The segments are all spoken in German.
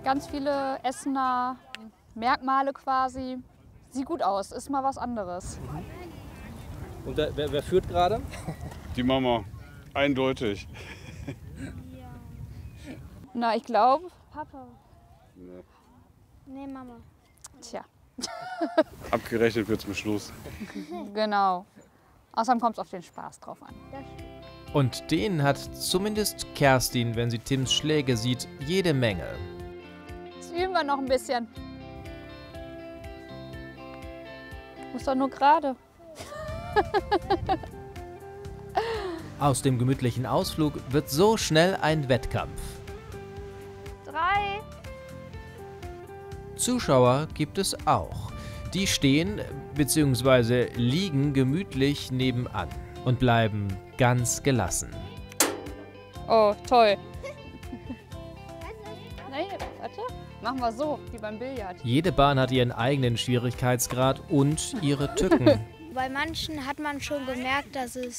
ganz viele Essener Merkmale quasi. Sieht gut aus, ist mal was anderes. Und wer führt gerade? Die Mama, eindeutig. Na, ich glaube. Papa. Nee, Mama. Tja, Abgerechnet wird zum Schluss. genau. Außerdem kommt es auf den Spaß drauf an. Und den hat zumindest Kerstin, wenn sie Tims Schläge sieht, jede Menge. Jetzt üben wir noch ein bisschen. Muss doch nur gerade. Aus dem gemütlichen Ausflug wird so schnell ein Wettkampf. 3. Zuschauer gibt es auch. Die stehen bzw. liegen gemütlich nebenan und bleiben ganz gelassen. Oh, toll. Nee, warte. Machen wir so, wie beim Billard. Jede Bahn hat ihren eigenen Schwierigkeitsgrad und ihre Tücken. Bei manchen hat man schon gemerkt,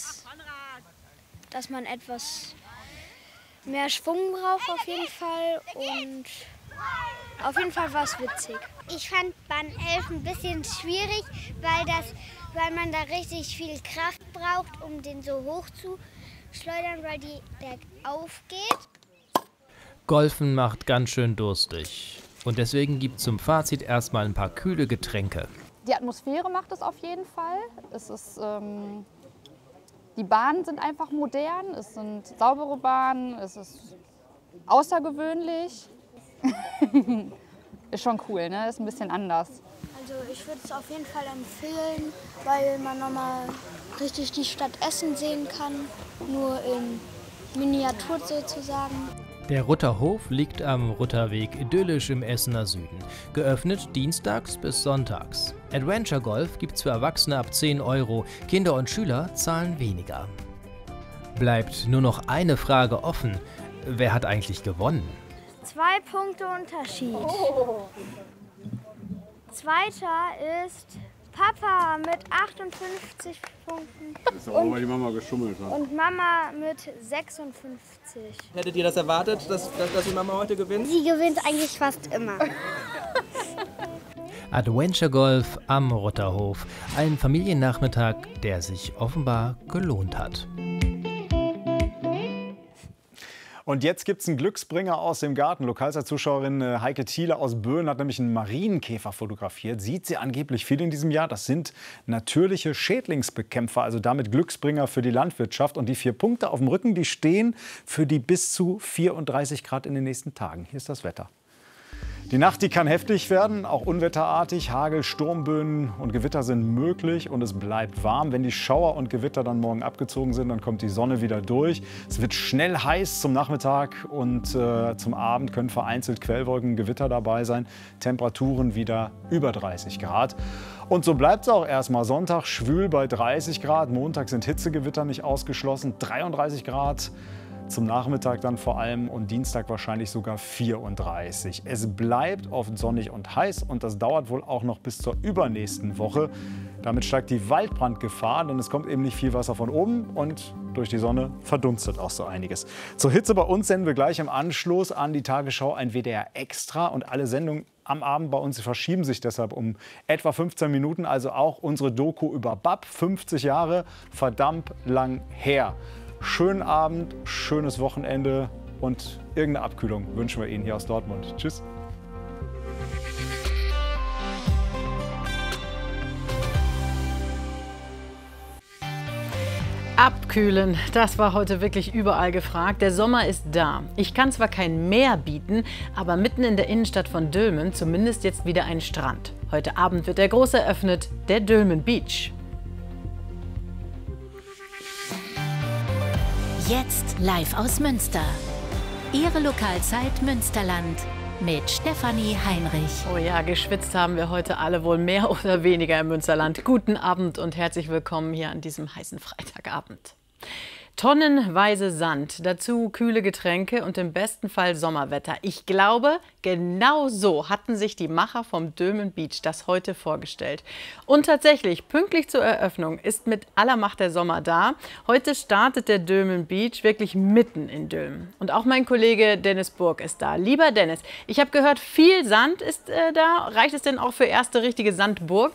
dass man etwas mehr Schwung braucht auf jeden Fall. Und auf jeden Fall war es witzig. Ich fand Bahn 11 ein bisschen schwierig, weil man da richtig viel Kraft braucht, um den so hoch zu schleudern, weil die bergauf geht. Golfen macht ganz schön durstig. Und deswegen gibt es zum Fazit erstmal ein paar kühle Getränke. Die Atmosphäre macht es auf jeden Fall. Die Bahnen sind einfach modern, es sind saubere Bahnen, es ist außergewöhnlich. Ist schon cool, ne? Ist ein bisschen anders. Also ich würde es auf jeden Fall empfehlen, weil man nochmal richtig die Stadt Essen sehen kann, nur in Miniatur sozusagen. Der Rutterhof liegt am Rutterweg idyllisch im Essener Süden. Geöffnet dienstags bis sonntags. Adventure Golf gibt's für Erwachsene ab 10 €. Kinder und Schüler zahlen weniger. Bleibt nur noch eine Frage offen. Wer hat eigentlich gewonnen? 2 Punkte Unterschied. Zweiter ist Papa mit 58 Punkten. Das ist auch, weil die Mama geschummelt hat. Und Mama mit 56. Hättet ihr das erwartet, dass die Mama heute gewinnt? Sie gewinnt eigentlich fast immer. Adventure Golf am Rutterhof. Ein Familiennachmittag, der sich offenbar gelohnt hat. Und jetzt gibt es einen Glücksbringer aus dem Garten. Lokalzeitzuschauerin Heike Thiele aus Böen hat nämlich einen Marienkäfer fotografiert. Sieht sie angeblich viel in diesem Jahr. Das sind natürliche Schädlingsbekämpfer, also damit Glücksbringer für die Landwirtschaft. Und die 4 Punkte auf dem Rücken, die stehen für die bis zu 34 Grad in den nächsten Tagen. Hier ist das Wetter. Die Nacht, die kann heftig werden, auch unwetterartig. Hagel, Sturmböen und Gewitter sind möglich und es bleibt warm. Wenn die Schauer und Gewitter dann morgen abgezogen sind, dann kommt die Sonne wieder durch. Es wird schnell heiß zum Nachmittag und zum Abend können vereinzelt Quellwolken, Gewitter dabei sein. Temperaturen wieder über 30 Grad. Und so bleibt es auch erstmal. Sonntag schwül bei 30 Grad. Montag sind Hitzegewitter nicht ausgeschlossen. 33 Grad. Zum Nachmittag dann vor allem und Dienstag wahrscheinlich sogar 34. Es bleibt oft sonnig und heiß und das dauert wohl auch noch bis zur übernächsten Woche. Damit steigt die Waldbrandgefahr, denn es kommt eben nicht viel Wasser von oben und durch die Sonne verdunstet auch so einiges. Zur Hitze bei uns senden wir gleich im Anschluss an die Tagesschau ein WDR Extra und alle Sendungen am Abend bei uns verschieben sich deshalb um etwa 15 Minuten, also auch unsere Doku über BAP, 50 Jahre, verdammt lang her. Schönen Abend, schönes Wochenende und irgendeine Abkühlung wünschen wir Ihnen hier aus Dortmund. Tschüss. Abkühlen, das war heute wirklich überall gefragt. Der Sommer ist da. Ich kann zwar kein Meer bieten, aber mitten in der Innenstadt von Dülmen zumindest jetzt wieder ein Strand. Heute Abend wird der groß eröffnet, der Dülmen Beach. Jetzt live aus Münster. Ihre Lokalzeit Münsterland mit Stefanie Heinrich. Oh ja, geschwitzt haben wir heute alle wohl mehr oder weniger im Münsterland. Guten Abend und herzlich willkommen hier an diesem heißen Freitagabend. Tonnenweise Sand, dazu kühle Getränke und im besten Fall Sommerwetter. Ich glaube, genau so hatten sich die Macher vom Dülmen Beach das heute vorgestellt. Und tatsächlich, pünktlich zur Eröffnung ist mit aller Macht der Sommer da. Heute startet der Dülmen Beach wirklich mitten in Dülmen. Und auch mein Kollege Dennis Burg ist da. Lieber Dennis, ich habe gehört, viel Sand ist da. Reicht es denn auch für erste richtige Sandburgen?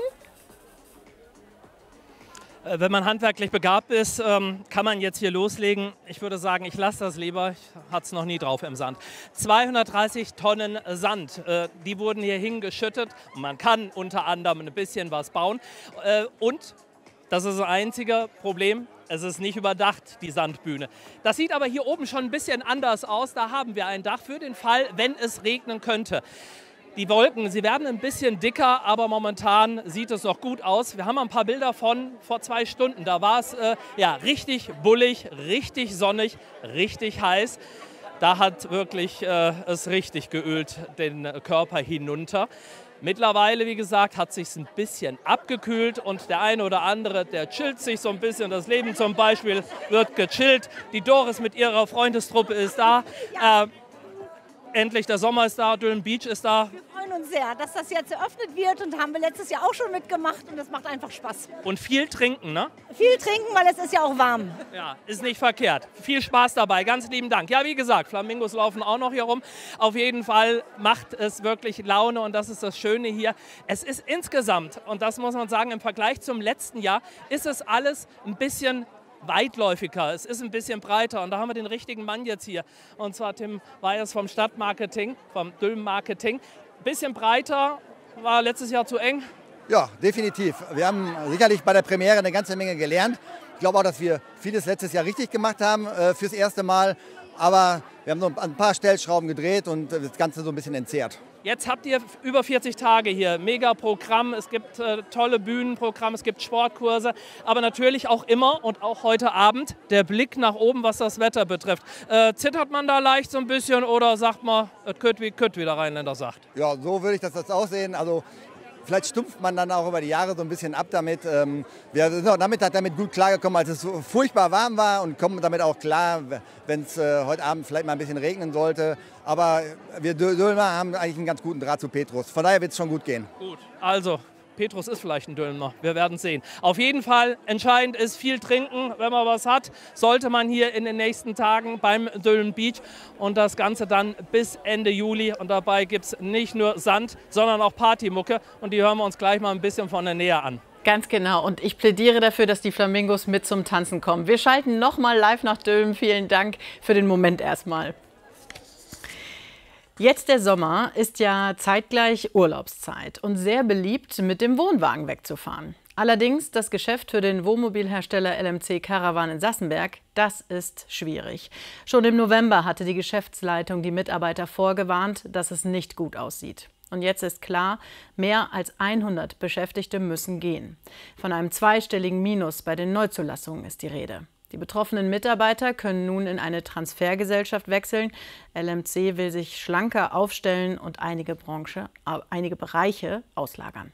Wenn man handwerklich begabt ist, kann man jetzt hier loslegen. Ich würde sagen, ich lasse das lieber. Ich hatte es noch nie drauf im Sand. 230 Tonnen Sand, die wurden hier hingeschüttet. Und man kann unter anderem ein bisschen was bauen. Und, das ist das einzige Problem, es ist nicht überdacht, die Sandbühne. Das sieht aber hier oben schon ein bisschen anders aus. Da haben wir ein Dach für den Fall, wenn es regnen könnte. Die Wolken, sie werden ein bisschen dicker, aber momentan sieht es noch gut aus. Wir haben ein paar Bilder von vor 2 Stunden. Da war es ja, richtig bullig, richtig sonnig, richtig heiß. Da hat wirklich es richtig geölt, den Körper hinunter. Mittlerweile, wie gesagt, hat sich ein bisschen abgekühlt und der eine oder andere, der chillt sich so ein bisschen. Das Leben zum Beispiel wird gechillt. Die Doris mit ihrer Freundestruppe ist da. Endlich, der Sommer ist da, Dülmen Beach ist da. Wir freuen uns sehr, dass das jetzt eröffnet wird und haben wir letztes Jahr auch schon mitgemacht und es macht einfach Spaß. Und viel trinken, ne? Viel trinken, weil es ist ja auch warm. Ja, ist nicht verkehrt. Viel Spaß dabei, ganz lieben Dank. Ja, wie gesagt, Flamingos laufen auch noch hier rum. Auf jeden Fall macht es wirklich Laune und das ist das Schöne hier. Es ist insgesamt, und das muss man sagen, im Vergleich zum letzten Jahr, ist es alles ein bisschen weitläufiger, es ist ein bisschen breiter und da haben wir den richtigen Mann jetzt hier. Und zwar Tim Weyers vom Stadtmarketing, vom Dülmen Marketing. Bisschen breiter, war letztes Jahr zu eng. Ja, definitiv. Wir haben sicherlich bei der Premiere eine ganze Menge gelernt. Ich glaube auch, dass wir vieles letztes Jahr richtig gemacht haben fürs erste Mal. Aber wir haben so ein paar Stellschrauben gedreht und das Ganze so ein bisschen entzerrt. Jetzt habt ihr über 40 Tage hier, mega Programm, es gibt tolle Bühnenprogramme, es gibt Sportkurse, aber natürlich auch immer und auch heute Abend der Blick nach oben, was das Wetter betrifft. Zittert man da leicht so ein bisschen oder sagt man, es könnte wie der Rheinländer sagt? Ja, so würde ich das auch sehen. Also vielleicht stumpft man dann auch über die Jahre so ein bisschen ab damit. Wir sind auch damit gut klargekommen, als es so furchtbar warm war und kommen damit auch klar, wenn es heute Abend vielleicht mal ein bisschen regnen sollte. Aber wir Dülmer haben eigentlich einen ganz guten Draht zu Petrus. Von daher wird es schon gut gehen. Gut, also Petrus ist vielleicht ein Dülmer, wir werden sehen. Auf jeden Fall entscheidend ist viel trinken, wenn man was hat, sollte man hier in den nächsten Tagen beim Dülmen Beach und das Ganze dann bis Ende Juli. Und dabei gibt es nicht nur Sand, sondern auch Partymucke und die hören wir uns gleich mal ein bisschen von der Nähe an. Ganz genau. Und ich plädiere dafür, dass die Flamingos mit zum Tanzen kommen. Wir schalten nochmal live nach Dülmen. Vielen Dank für den Moment erstmal. Jetzt der Sommer ist ja zeitgleich Urlaubszeit und sehr beliebt, mit dem Wohnwagen wegzufahren. Allerdings das Geschäft für den Wohnmobilhersteller LMC Caravan in Sassenberg, das ist schwierig. Schon im November hatte die Geschäftsleitung die Mitarbeiter vorgewarnt, dass es nicht gut aussieht. Und jetzt ist klar, mehr als 100 Beschäftigte müssen gehen. Von einem zweistelligen Minus bei den Neuzulassungen ist die Rede. Die betroffenen Mitarbeiter können nun in eine Transfergesellschaft wechseln. LMC will sich schlanker aufstellen und einige Bereiche auslagern.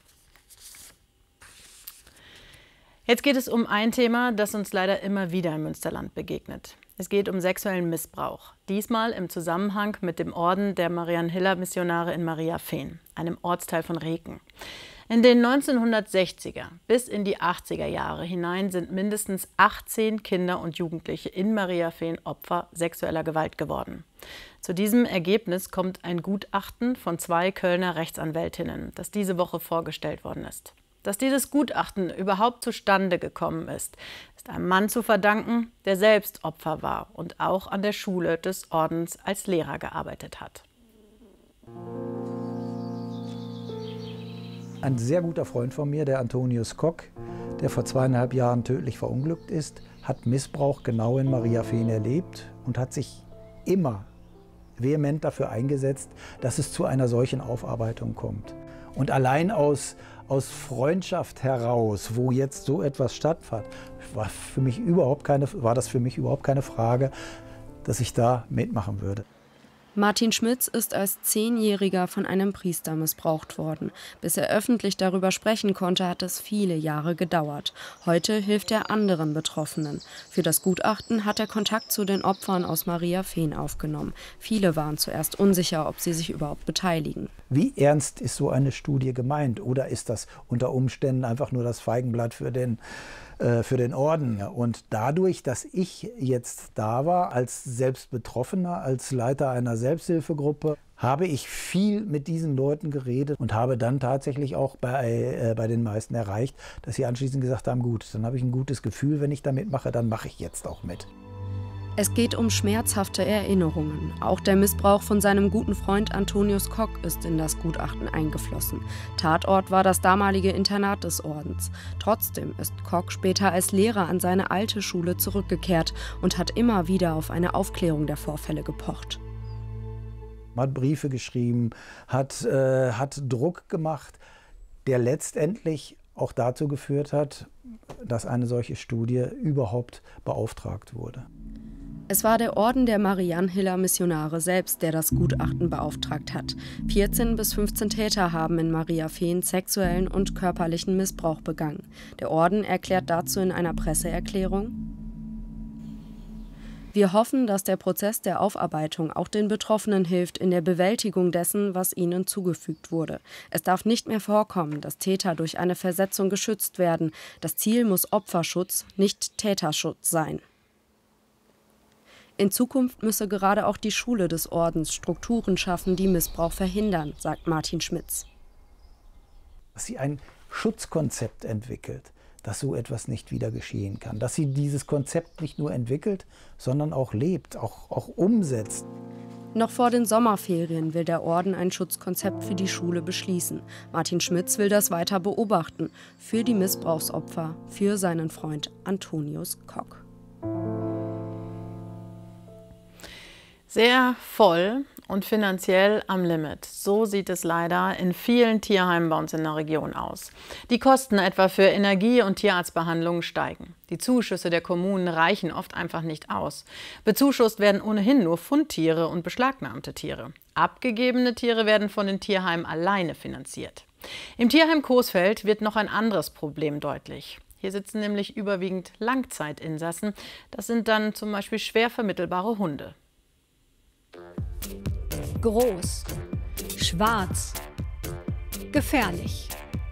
Jetzt geht es um ein Thema, das uns leider immer wieder im Münsterland begegnet. Es geht um sexuellen Missbrauch. Diesmal im Zusammenhang mit dem Orden der Marianhilla-Missionare in Mariafehn, einem Ortsteil von Reken. In den 1960er bis in die 80er Jahre hinein sind mindestens 18 Kinder und Jugendliche in Mariafehn Opfer sexueller Gewalt geworden. Zu diesem Ergebnis kommt ein Gutachten von 2 Kölner Rechtsanwältinnen, das diese Woche vorgestellt worden ist. Dass dieses Gutachten überhaupt zustande gekommen ist einem Mann zu verdanken, der selbst Opfer war und auch an der Schule des Ordens als Lehrer gearbeitet hat. Ein sehr guter Freund von mir, der Antonius Kock, der vor 2,5 Jahren tödlich verunglückt ist, hat Missbrauch genau in Mariafehn erlebt und hat sich immer vehement dafür eingesetzt, dass es zu einer solchen Aufarbeitung kommt. Und allein aus Freundschaft heraus, wo jetzt so etwas stattfand, war das für mich überhaupt keine Frage, dass ich da mitmachen würde. Martin Schmitz ist als 10-Jähriger von einem Priester missbraucht worden. Bis er öffentlich darüber sprechen konnte, hat es viele Jahre gedauert. Heute hilft er anderen Betroffenen. Für das Gutachten hat er Kontakt zu den Opfern aus Mariafehn aufgenommen. Viele waren zuerst unsicher, ob sie sich überhaupt beteiligen. Wie ernst ist so eine Studie gemeint? Oder ist das unter Umständen einfach nur das Feigenblatt für den Orden? Und dadurch, dass ich jetzt da war, als Selbstbetroffener, als Leiter einer Selbsthilfegruppe, habe ich viel mit diesen Leuten geredet und habe dann tatsächlich auch bei den meisten erreicht, dass sie anschließend gesagt haben, gut, dann habe ich ein gutes Gefühl, wenn ich da mitmache, dann mache ich jetzt auch mit. Es geht um schmerzhafte Erinnerungen. Auch der Missbrauch von seinem guten Freund Antonius Kock ist in das Gutachten eingeflossen. Tatort war das damalige Internat des Ordens. Trotzdem ist Kock später als Lehrer an seine alte Schule zurückgekehrt und hat immer wieder auf eine Aufklärung der Vorfälle gepocht. Man hat Briefe geschrieben, hat Druck gemacht, der letztendlich auch dazu geführt hat, dass eine solche Studie überhaupt beauftragt wurde. Es war der Orden der Mariannhiller Missionare selbst, der das Gutachten beauftragt hat. 14 bis 15 Täter haben in Mariafehn sexuellen und körperlichen Missbrauch begangen. Der Orden erklärt dazu in einer Presseerklärung: Wir hoffen, dass der Prozess der Aufarbeitung auch den Betroffenen hilft in der Bewältigung dessen, was ihnen zugefügt wurde. Es darf nicht mehr vorkommen, dass Täter durch eine Versetzung geschützt werden. Das Ziel muss Opferschutz, nicht Täterschutz sein. In Zukunft müsse gerade auch die Schule des Ordens Strukturen schaffen, die Missbrauch verhindern, sagt Martin Schmitz. Dass sie ein Schutzkonzept entwickelt, dass so etwas nicht wieder geschehen kann. Dass sie dieses Konzept nicht nur entwickelt, sondern auch lebt, auch umsetzt. Noch vor den Sommerferien will der Orden ein Schutzkonzept für die Schule beschließen. Martin Schmitz will das weiter beobachten. Für die Missbrauchsopfer, für seinen Freund Antonius Kock. Sehr voll und finanziell am Limit. So sieht es leider in vielen Tierheimen bei uns in der Region aus. Die Kosten etwa für Energie- und Tierarztbehandlungen steigen. Die Zuschüsse der Kommunen reichen oft einfach nicht aus. Bezuschusst werden ohnehin nur Fundtiere und beschlagnahmte Tiere. Abgegebene Tiere werden von den Tierheimen alleine finanziert. Im Tierheim Coesfeld wird noch ein anderes Problem deutlich. Hier sitzen nämlich überwiegend Langzeitinsassen. Das sind dann zum Beispiel schwer vermittelbare Hunde. Groß, schwarz, gefährlich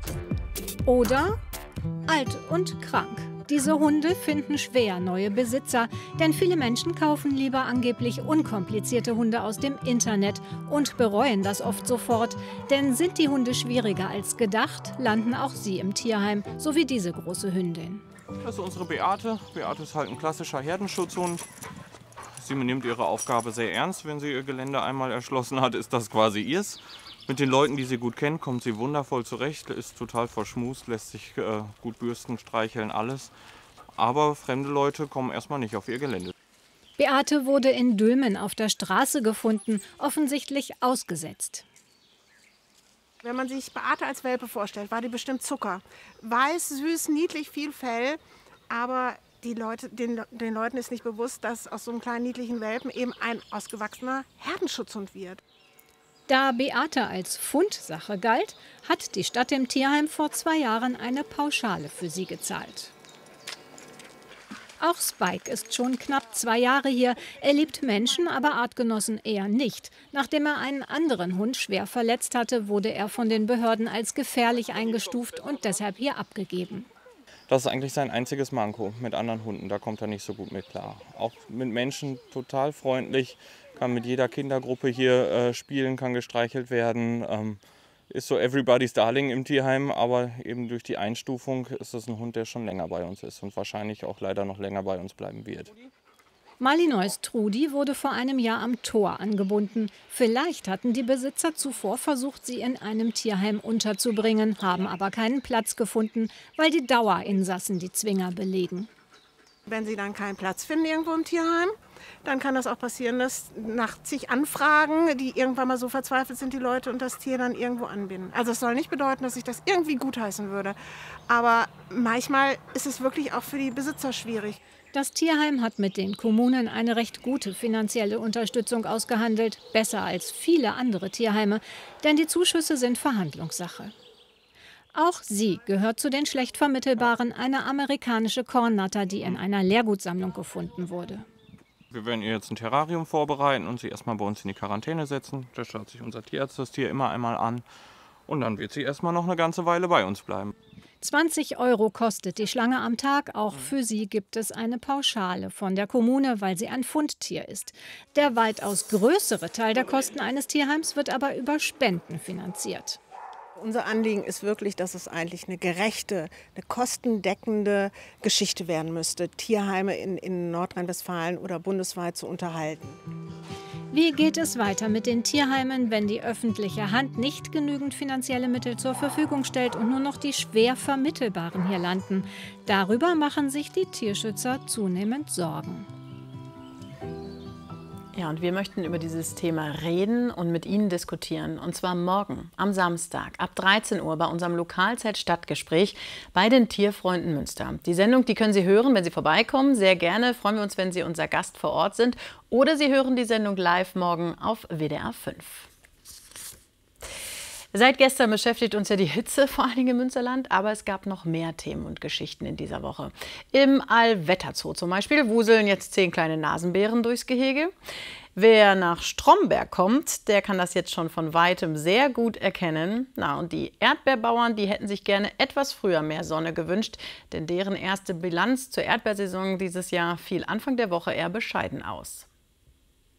oder alt und krank. Diese Hunde finden schwer neue Besitzer, denn viele Menschen kaufen lieber angeblich unkomplizierte Hunde aus dem Internet und bereuen das oft sofort. Denn sind die Hunde schwieriger als gedacht, landen auch sie im Tierheim, so wie diese große Hündin. Das ist unsere Beate. Beate ist halt ein klassischer Herdenschutzhund. Sie nimmt ihre Aufgabe sehr ernst. Wenn sie ihr Gelände einmal erschlossen hat, ist das quasi ihrs. Mit den Leuten, die sie gut kennt, kommt sie wundervoll zurecht, ist total verschmust, lässt sich gut bürsten, streicheln, alles. Aber fremde Leute kommen erstmal nicht auf ihr Gelände. Beate wurde in Dülmen auf der Straße gefunden, offensichtlich ausgesetzt. Wenn man sich Beate als Welpe vorstellt, war die bestimmt Zucker. Weiß, süß, niedlich, viel Fell, aber den Leuten ist nicht bewusst, dass aus so einem kleinen niedlichen Welpen eben ein ausgewachsener Herdenschutzhund wird. Da Beate als Fundsache galt, hat die Stadt dem Tierheim vor 2 Jahren eine Pauschale für sie gezahlt. Auch Spike ist schon knapp 2 Jahre hier. Er liebt Menschen, aber Artgenossen eher nicht. Nachdem er einen anderen Hund schwer verletzt hatte, wurde er von den Behörden als gefährlich eingestuft und deshalb hier abgegeben. Das ist eigentlich sein einziges Manko mit anderen Hunden. Da kommt er nicht so gut mit klar. Auch mit Menschen total freundlich, kann mit jeder Kindergruppe hier spielen, kann gestreichelt werden. Ist so everybody's darling im Tierheim, aber eben durch die Einstufung ist das ein Hund, der schon länger bei uns ist und wahrscheinlich auch leider noch länger bei uns bleiben wird. Malinois Trudi wurde vor einem Jahr am Tor angebunden. Vielleicht hatten die Besitzer zuvor versucht, sie in einem Tierheim unterzubringen, haben aber keinen Platz gefunden, weil die Dauerinsassen die Zwinger belegen. Wenn sie dann keinen Platz finden irgendwo im Tierheim, dann kann das auch passieren, dass nach zig Anfragen, die irgendwann mal so verzweifelt sind, die Leute und das Tier dann irgendwo anbinden. Also es soll nicht bedeuten, dass ich das irgendwie gutheißen würde. Aber manchmal ist es wirklich auch für die Besitzer schwierig. Das Tierheim hat mit den Kommunen eine recht gute finanzielle Unterstützung ausgehandelt, besser als viele andere Tierheime, denn die Zuschüsse sind Verhandlungssache. Auch sie gehört zu den schlecht vermittelbaren, eine amerikanische Kornnatter, die in einer Lehrgutsammlung gefunden wurde. Wir werden ihr jetzt ein Terrarium vorbereiten und sie erstmal bei uns in die Quarantäne setzen. Da schaut sich unser Tierarzt das Tier immer einmal an und dann wird sie erstmal noch eine ganze Weile bei uns bleiben. 20 € kostet die Schlange am Tag. Auch für sie gibt es eine Pauschale von der Kommune, weil sie ein Fundtier ist. Der weitaus größere Teil der Kosten eines Tierheims wird aber über Spenden finanziert. Unser Anliegen ist wirklich, dass es eigentlich eine gerechte, eine kostendeckende Geschichte werden müsste, Tierheime in Nordrhein-Westfalen oder bundesweit zu unterhalten. Wie geht es weiter mit den Tierheimen, wenn die öffentliche Hand nicht genügend finanzielle Mittel zur Verfügung stellt und nur noch die schwer Vermittelbaren hier landen? Darüber machen sich die Tierschützer zunehmend Sorgen. Ja, und wir möchten über dieses Thema reden und mit Ihnen diskutieren. Und zwar morgen, am Samstag, ab 13 Uhr bei unserem Lokalzeit-Stadtgespräch bei den Tierfreunden Münster. Die Sendung, die können Sie hören, wenn Sie vorbeikommen. Sehr gerne freuen wir uns, wenn Sie unser Gast vor Ort sind. Oder Sie hören die Sendung live morgen auf WDR 5. Seit gestern beschäftigt uns ja die Hitze, vor allen Dingen im Münsterland, aber es gab noch mehr Themen und Geschichten in dieser Woche. Im Allwetterzoo zum Beispiel wuseln jetzt 10 kleine Nasenbären durchs Gehege. Wer nach Stromberg kommt, der kann das jetzt schon von Weitem sehr gut erkennen. Na, und die Erdbeerbauern, die hätten sich gerne etwas früher mehr Sonne gewünscht, denn deren erste Bilanz zur Erdbeersaison dieses Jahr fiel Anfang der Woche eher bescheiden aus.